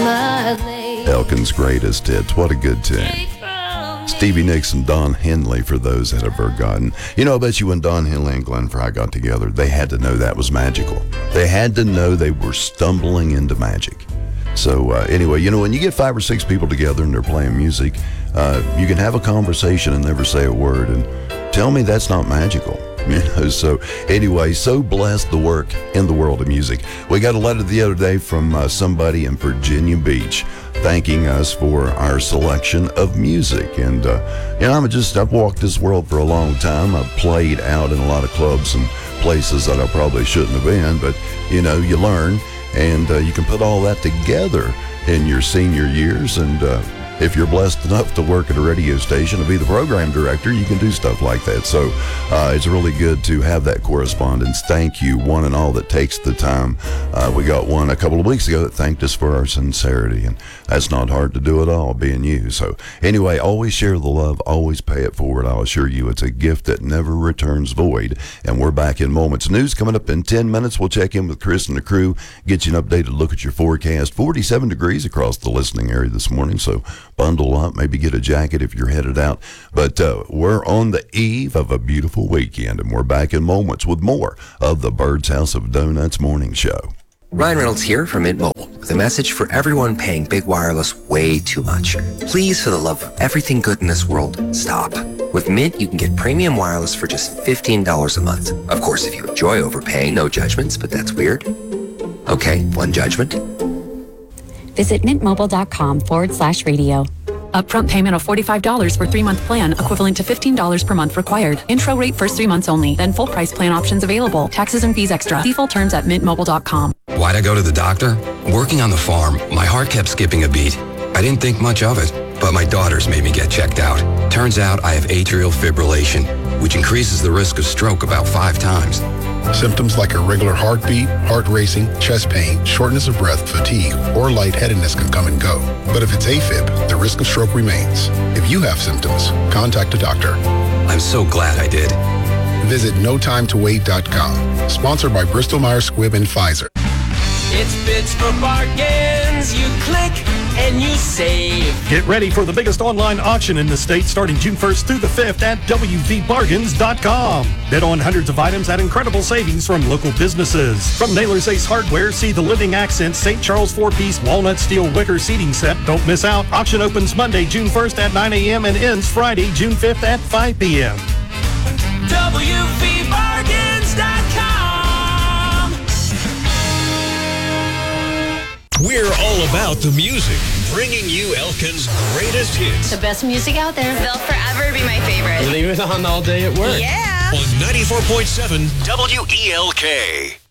Elkin's Greatest Hits. What a good tune. Stevie Nicks and Don Henley, for those that have forgotten. You know, I bet you when Don Henley and Glenn Frey got together, they had to know that was magical. They had to know they were stumbling into magic. So anyway, you know, when you get 5 or 6 people together and they're playing music, you can have a conversation and never say a word. And tell me that's not magical. You know, so anyway, so blessed the work in the world of music. We got a letter the other day from somebody in Virginia Beach thanking us for our selection of music. And, you know, I've walked this world for a long time. I've played out in a lot of clubs and places that I probably shouldn't have been, but, you know, you learn, and you can put all that together in your senior years. And if you're blessed enough to work at a radio station to be the program director, you can do stuff like that. So it's really good to have that correspondence. Thank you, one and all that takes the time. We got one a couple of weeks ago that thanked us for our sincerity, and that's not hard to do at all, being you. So anyway, always share the love, always pay it forward. I'll assure you it's a gift that never returns void. And we're back in moments. News coming up in 10 minutes. We'll check in with Chris and the crew, get you an updated look at your forecast. 47 degrees across the listening area this morning, so bundle up, maybe get a jacket if you're headed out. But we're on the eve of a beautiful weekend, and we're back in moments with more of the Bird's House of Donuts morning show. Ryan Reynolds here from Mint Mobile with a message for everyone paying big wireless way too much. Please, for the love of everything good in this world, stop. With Mint, you can get premium wireless for just $15 a month. Of course, if you enjoy overpaying, no judgments, but that's weird. Okay, one judgment. Visit mintmobile.com/radio. Upfront payment of $45 for 3-month plan, equivalent to $15 per month required. Intro rate first 3 months only, then full price plan options available. Taxes and fees extra. Default terms at mintmobile.com. Why'd I go to the doctor? Working on the farm, my heart kept skipping a beat. I didn't think much of it, but my daughters made me get checked out. Turns out I have atrial fibrillation, which increases the risk of stroke about 5 times. Symptoms like irregular heartbeat, heart racing, chest pain, shortness of breath, fatigue, or lightheadedness can come and go. But if it's AFib, the risk of stroke remains. If you have symptoms, contact a doctor. I'm so glad I did. Visit notimetowait.com. Sponsored by Bristol Myers Squibb and Pfizer. It's Bits for Bargains. You click and you save. Get ready for the biggest online auction in the state starting June 1st through the 5th at WVBargains.com. Bid on hundreds of items at incredible savings from local businesses. From Naylor's Ace Hardware, see the Living Accents St. Charles 4-piece walnut steel wicker seating set. Don't miss out. Auction opens Monday, June 1st at 9 a.m. and ends Friday, June 5th at 5 p.m. WVBargains.com. We're all about the music, bringing you Elkin's greatest hits. The best music out there. They'll forever be my favorite. Leave it on all day at work. Yeah. On 94.7 WELK.